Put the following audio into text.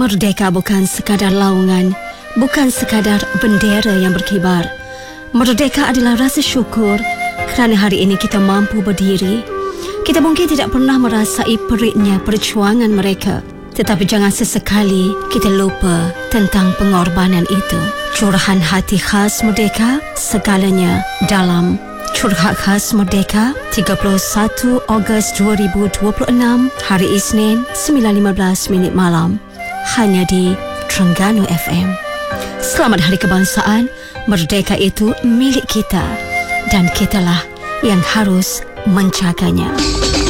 Merdeka bukan sekadar laungan, bukan sekadar bendera yang berkibar. Merdeka adalah rasa syukur kerana hari ini kita mampu berdiri. Kita mungkin tidak pernah merasai peritnya perjuangan mereka, tetapi jangan sesekali kita lupa tentang pengorbanan itu. Curahan hati khas Merdeka, segalanya dalam Curhat Khas Merdeka, 31 Ogos 2026, hari Isnin, 9.15 malam. Hanya di Terengganu FM. Selamat Hari Kebangsaan. Merdeka itu milik kita dan kitalah yang harus menjaganya.